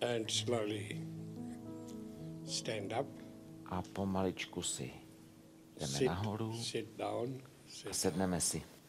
And slowly stand up. A pomaličku si jdeme nahoru Sit down. a sedneme si.